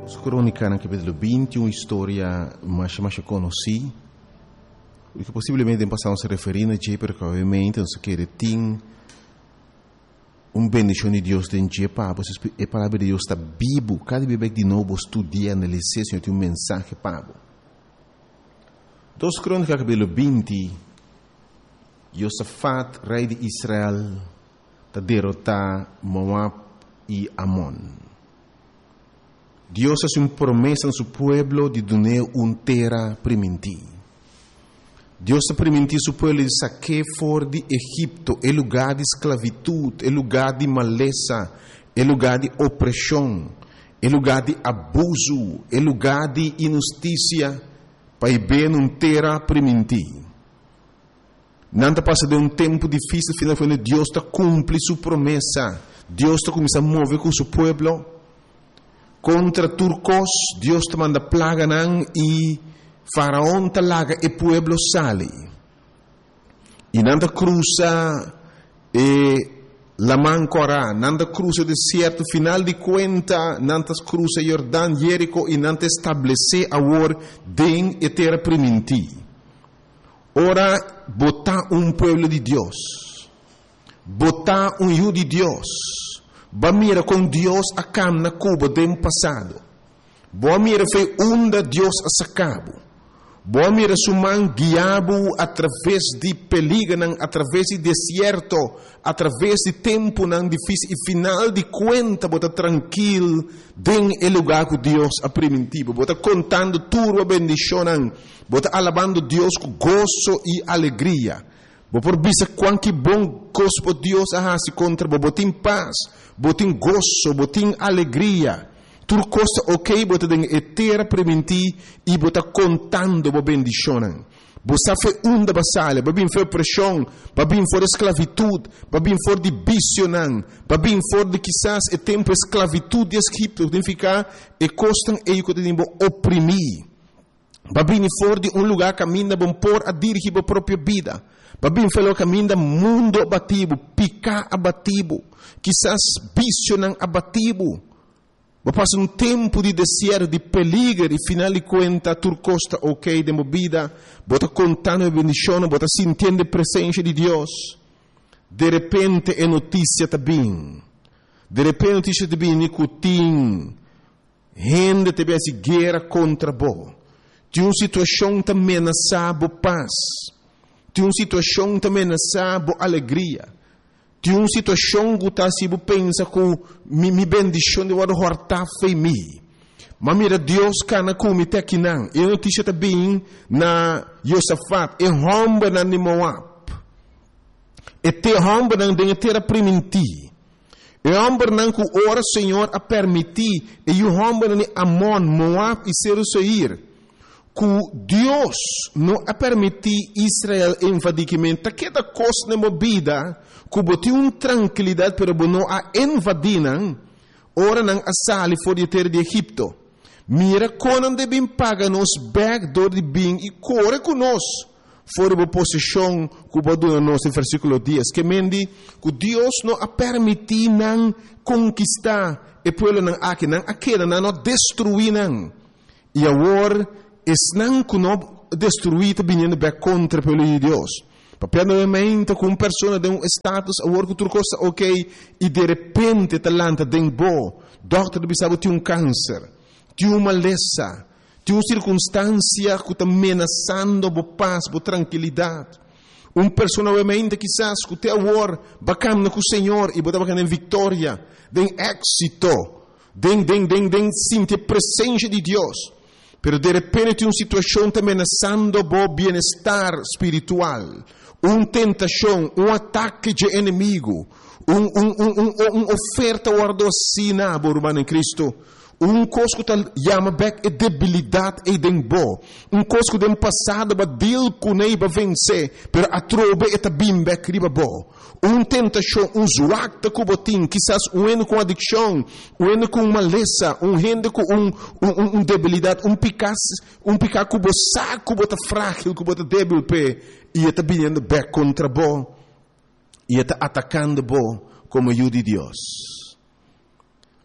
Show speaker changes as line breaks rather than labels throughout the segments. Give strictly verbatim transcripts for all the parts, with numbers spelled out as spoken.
Crônica no capítulo vinte, uma história mais, mais conhecida, que possivelmente passamos a referir a Jay, porque obviamente nós queremos ter uma bendição de Deus dentro de Pablo. A palavra de Deus está viva. Cada vez de novo estudia, analisar, Senhor, tem um mensagem para Pablo. Dos Crônicas, capítulo vinte, Josafat, rei de Israel, está derrotar Moab e Amon. Deus hace uma promessa a seu povo de dar uma terra primitiva. Deus ha permitido seu povo de sacar fora de Egipto, o lugar de esclavitud, o lugar de maleza, o lugar de opressão, o lugar de abuso, o lugar de injustiça, para ir uma terra primitiva. Não passa de um tempo difícil, finalmente Deus está cumpre sua promessa. Deus está começando a mover com seu povo. Contra turcos, Deus te manda plaga nan e faraón te laga e pueblo sale. E nanda cruza e la mancora, nanda cruza deserto, final de cuenta, nanda cruza Jordán, Jerico e nanda establece agora den e terra primiti. Ora, botar um pueblo de Deus. Botar um hijo de Deus. Ba mira com Deus a cam na Cuba do passado. Boa mira foi onde Deus a sacabo. Boa mira suman guiabo através de peligro, através de deserto, através de tempo não difícil e final de conta bota tranquilo den el lugar que Deus a primitivo. Bota contando tudo a bendição, bota alabando Deus com gozo e alegria. Bo por bisa quanto bom gosto Deus a hasi contra bo botin paz, botin gozo, botin alegria. Tudo costa ok, bota den etera prementi e bota contando bo bendicionan. Bo sa fe unda basale, ba bin fe pressão, ba bin for esclavitud, ba bin for de bicionan, ba bin for de quizás e tempo esclavitud de Egipto, tem ficar e costan e que tem bo oprimir. Ba bin for de um lugar caminha bom por a dirigir a própria vida. Babim falou caminho mundo abatido, picar abatido, quizás visionam abatido. Passa um tempo de deserto, de peligro, e final de conta, turcosta ok de movida, bota contando a bendição, bota sentindo a presença de Deus. De repente é notícia também. De repente notícia também, nicotim, gente também se guerra contra bo. De uma situação também ameaçada paz. De uma situação também nessa boa alegria. De uma situação que está se pensa que me me bendição de wado horta fe mi. Mas mira Deus cana como te aqui não. E notícia também na Josafat e romba na Moab. E te romba na den terra primiti. E romba na que ora Senhor a permitir e o romba na Amon, Moab e Seir. Que Deus não a permitir Israel invadimento, que da coisa na movida, que botou uma tranquilidade para não a invadir, ora não a sair fora de terra de Egipto. Mira quando devem pagar nos backdoor de bem e corre conosco fora da posição que botou nos no versículo dez, que mendi que Deus não a permitir não conquistar e pueblo não aqui não aquela não destruir não e agora es não que não destruir vindo back contra pelo de Deus. Papel novamente com uma pessoa de um status agora que tudo costa ok e de repente talanta den bo, doctor bisabo tem um câncer, tem uma maleza, tem uma circunstância que está ameaçando bo paz, bo tranquilidade. Uma pessoa novamente quizás que te agora bacana com o Senhor e botar bacana em vitória, den êxito, den den den den sentir a presença de Deus. Pero de repente tem uma situação também ameaçando o bem-estar espiritual, uma tentação, um ataque de inimigo, uma um, um, um, um oferta guardocina, irmão em Cristo, um coisa que chama back é debilidade e dembo, um coisa que tem passado para deal com ele para vencer, pero a trobe é também back riba bo. Uma tentação, um zuacta com botim, quizás um eno com adicção, um eno com maleza, um gente com um, um, um debilidade, um picar, um picar com o saco, bota frágil, com bota débil pé, e está vindo back contra bo. e está atacando bo como ajuda de Deus.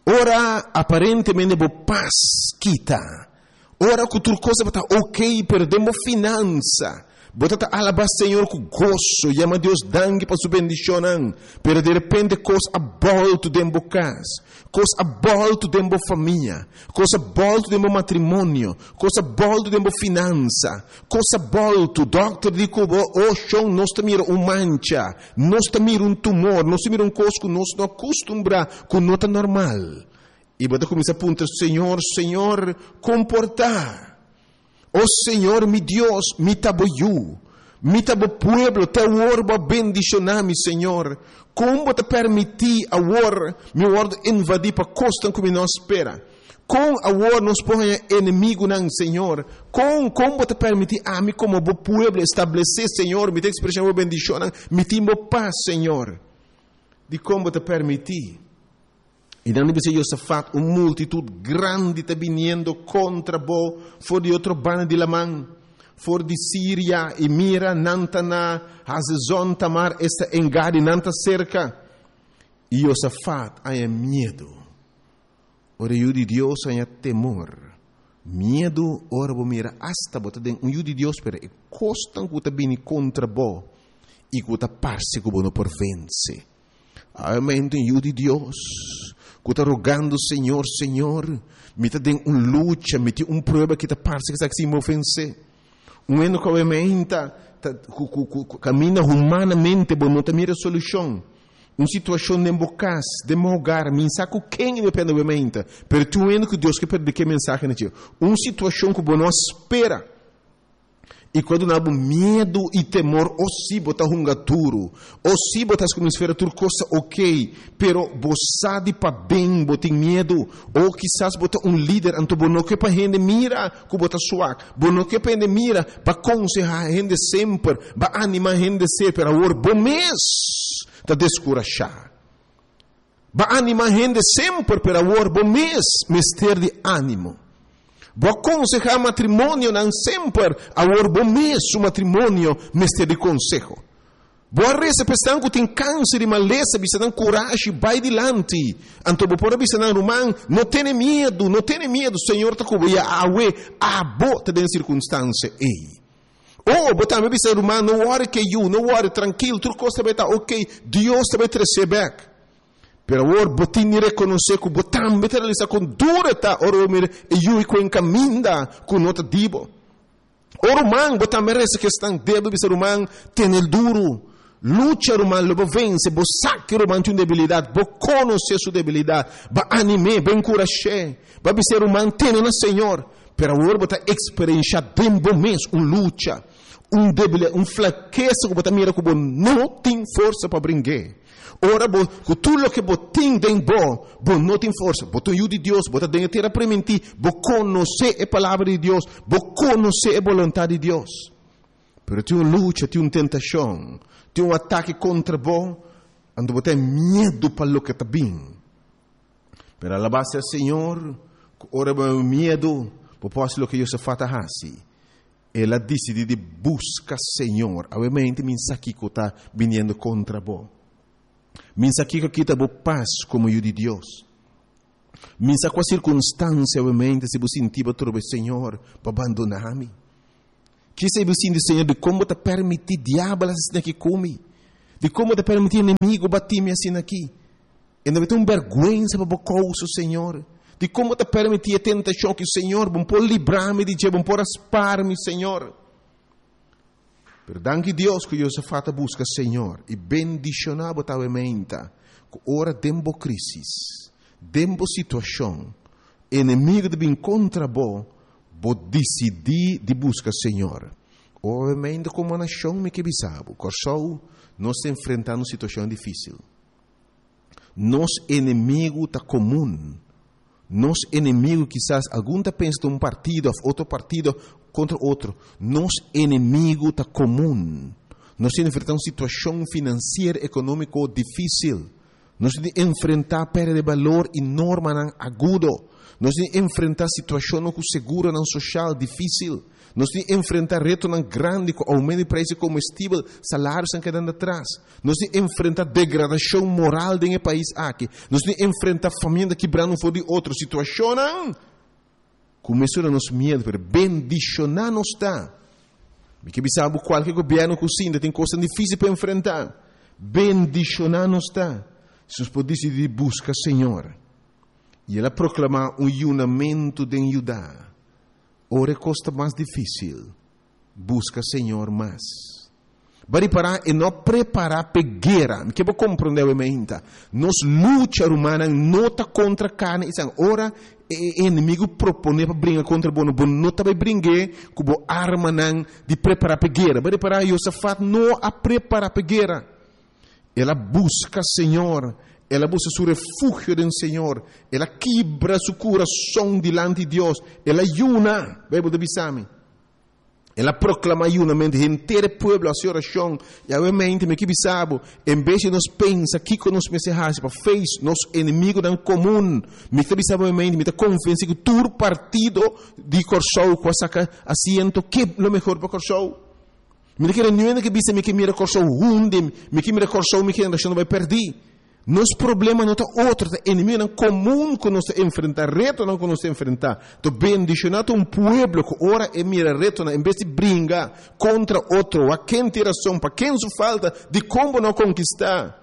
Ora, aparentemente, bo paz quita. Ora, que outra coisa está ok, perdemos finança. Bota alabar Senhor com gozo, chama Deus dangue para sua bendição, pero de repente coisa abolto dentro da casa, coisa abolto dentro da família, coisa abolto dentro do matrimônio, coisa abolto dentro da finança, coisa abolto, doctor diz que oh, chão, nós estamos um mancha, nós estamos um tumor, nós estamos um coisa que nós não acostumbramos com nota normal. E bota começa a apontar, Senhor, Senhor, comportar. Oh Senhor, mi Deus, mi taboyu, mi tabo pueblo, te orbo bendicionami, Senhor. Como te permitir a war, mi word invadir para costa como nós espera. Com a war nos põe inimigo não, Senhor. Com como te permitir a mim como bo pueblo estabelecer, Senhor, mi te expressão bo bendição, mi timbo paz, Senhor. De como te permitir. E não deve ser Josafat, uma multitud grande está vindo contra bo, for de outro bando de Lamã, for de Síria, e mira, Nantana, Hazezon, Tamar, esta engade, Nanta cerca. E Josafat, há medo. Ora, o de Deus, há temor. Medo, ora, bo mira, hasta bota den, o de Deus, pero e costan que está vindo contra bo, e que está parse que bo não por vence. Amém, o de Deus. Que está rogando, Senhor, Senhor, me está dando uma luta, me tem uma prova que está parece que está se me ofense. Um eno que obviamente caminha humanamente, mas não está mira solução. Uma situação de embocas, de mogar, me saco quem depende obviamente. Pero tu eno que Deus quer perder que mensagem na tia. Uma situação que não espera. E quando não há medo e temor, ou se botar um gaturo, ou se botar como esfera tudo coisa ok, pero você para bem, botar medo, ou quizás botar um líder, então não que para gente mira, que botar suave, não que para gente mira, para aconselhar a gente sempre, para animar a gente sempre, para o bom mês, para descorachar. Para animar a gente sempre, para o bom mês, mister de ânimo. Vou aconselhar matrimônio não sempre a bom mês o matrimônio mestre de consejo. Vou reza pensando que tem câncer e maleza, bisa não coragem, vai adiante. Então vou por bisa não romano, não tenha medo, não tenha medo, Senhor tá com ia awe a bota de circunstância ei. Oh, botar me bisa romano, não worry que you, não worry, tranquilo, tudo costa vai estar ok, Deus te vai trazer back. Pero ora botini reconhecer que botam meteralisa com dureta ora mir e eu com encaminda com nota dibo. Ora man botam merece que estão debo bisa romano tem el duro. Lucha romano lobo vence, bo saque romano tem debilidade, bo conhecer sua debilidade, ba anime, ben encorajar, ba bisa romano tem na Senhor. Pero ora botar experiência tempo mês um lucha, um debilidade, um fraqueza que botam mira que bo não tem força para brincar. Ora, com tudo o que você tem dentro, você não tem força. Você tem o de Deus, você tem que ter a permitir, você conhecer a palavra de Deus, você conhecer a vontade de Deus. Mas tem uma luta, tem uma tentação, tem um ataque contra você, onde você tem medo para o que está bem. Mas a base do Senhor, ora, o medo, você pode ser o que Deus faz assim. Ela decide de buscar o Senhor, obviamente, me sabe que está vindo contra você. Minsa que aqui está boa paz como eu de Deus. Minsa com a circunstância, obviamente, se você sentir para trocar Senhor, para abandonar-me. Que se você sentir, Senhor, de como te permitir diabo assim aqui come, de como te permitir inimigo bater-me assim aqui. E não tem uma vergonha para o coisa, Senhor. De como te permitir a tentação que o Senhor, bom por livrar-me de Deus, bom por aspar-me, Senhor. Perdão que Deus que Josafat busca Senhor e bendicionar botavamente que ora dembo crisis, dembo situação, inimigo de vir contra bo, bo decidir de buscar Senhor. Obviamente como nação me que bisabo, corsou nós enfrentando situação difícil. Nos inimigo tá comum. Nos inimigo quizás algum tá pensa de um partido, outro partido contra outro. Nos inimigo está comum. Nós enfrentamos situação financeira, econômica difícil. Nós temos de enfrentar perda de valor enorme nan agudo. Nós temos de enfrentar situações com seguro nan social difícil. Nós temos de enfrentar reto nan grande com aumento de preço de combustível, salários estão quedando atrás. Nós temos de enfrentar degradação moral do país aqui. Nós temos de enfrentar família quebrando fora de outra situação. Começou a nos medo, pero bendicionar nos está. Porque sabe qualquer governo cozinha tem coisas difíceis para enfrentar. Bendicionar nos está. Se nós podemos decidir buscar Senhor. E ela proclamar um unamento de ajudar. Ora costa mais difícil. Busca Senhor mais. Bari para e não preparar para guerra. Que vou compreender a mente. Nos luta humana nota contra carne. Ora o inimigo propõe para brincar contra o bono. Bono não vai brincar com a arma de preparar para guerra. Bari para Josafat não a preparar para guerra. Ela busca Senhor. Ela busca seu refúgio no Senhor. Ela quebra seu coração diante de Deus. Ela ayuna. Bíblia de Bisami. Ela proclama ayunamento inteiro povo a sua oração. E obviamente, me que bisabo, em vez de nós pensar que com nós mensagens para fez nosso inimigo em comum, me que bisabo obviamente, me que confiança que todo partido de Corsou com essa assento que é o melhor para Corsou. Me que não é que bisa me que mira Corsou hunde, me que mira Corsou me que não vai perder. Nosso problema não é outro, é inimigo comum que nós enfrentar, reto não que nós enfrentar. Então, bendicionado um povo que ora e mira reto, em vez de brincar contra outro, a quem tem razão, para quem se falta, de como não conquistar.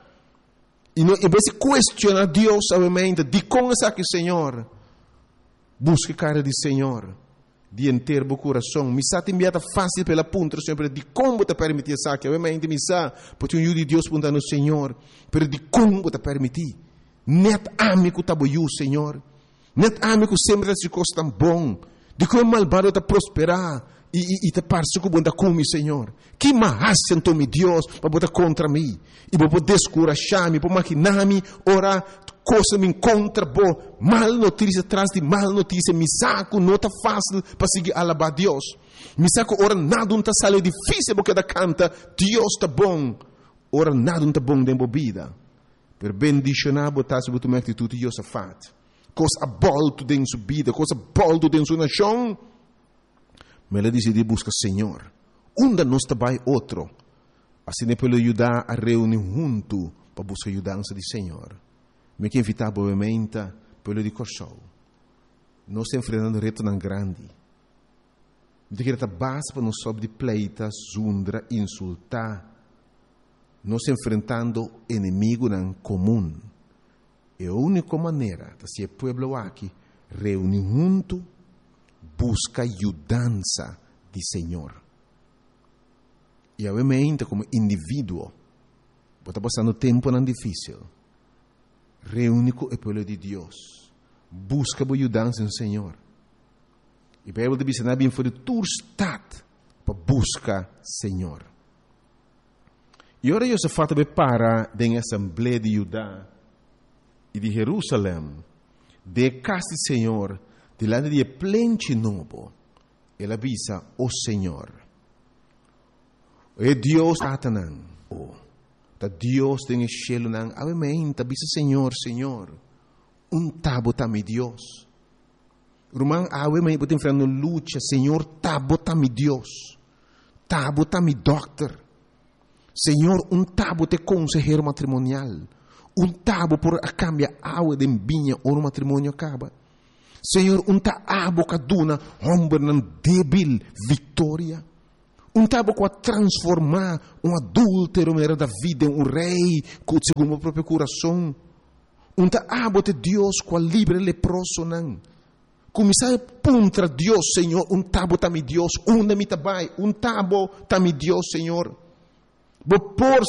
E não, em vez de questionar Deus, obviamente, de como está aqui, Senhor, busque a cara de Senhor, de inteiro o coração. Me está enviada fácil pela ponta, Senhor, de como te permitir isso aqui. Obviamente, me está, porque o de Deus pergunta no Senhor, pero de como te permitir. Net amigo tá boiu, Senhor. Net amigo sempre se coisa tão bom. De como malvado te prosperar e, e, e te parece que bunda come, Senhor. Que mais sentou me Deus para botar contra mim e para poder descorajar-me, para maquinar-me, orar. Coisa me encontra boa, mal notícia atrás de mal notícia, me saco, não está fácil para seguir alabar Deus. Me saco, ora nada não está sale difícil porque da canta, Deus está bom. Ora nada não está bom dentro da vida. Per bendicionar, botar sobre tua atitude de Josafat. Coisa bolto dentro sua vida, coisa bolto dentro sua nação. Mas ela decidiu buscar Senhor. Onde nós trabalha outro. Assim é para ajudar a reunir junto para buscar a ajudança de Senhor. Me que invitar obviamente pelo de Corsou. Nós estamos enfrentando reto tão grande. De que a base para nós sobre de pleita, zundra, insultar. Nós estamos enfrentando inimigo em comum. E a única maneira de ser povo aqui reunir junto, busca ajudança de Senhor. E obviamente como indivíduo, está passando tempo não difícil. Reúne com o povo de Deus. Busca a ajudança no Senhor. E a Bíblia diz que bem foi tu estado para buscar Senhor. E ora Josafat para da Assembleia de Judá e de Jerusalém, de casa do Senhor, delante de plente novo. Ele avisa o Senhor. E Deus Satanás. Da Deus tem cielo nang obviamente bisa Senhor, Senhor. Um tabo tami Deus. Rumang obviamente botem frente luta, Senhor, tabo tami Deus. Tabo tami doctor. Senhor, um tabo te consejero matrimonial. Um tabo por a cambia água de vinha ou no matrimônio acaba. Senhor, um tabo caduna homem nan débil vitória. Um tabo para transformar um adúltero da vida em um rei segundo o próprio coração. Um tabo de Deus com livre leproso não. Começar a puntra Deus, Senhor. Um tabo também Deus. Um da mitabai. Um tabo também Deus, Senhor. Vou por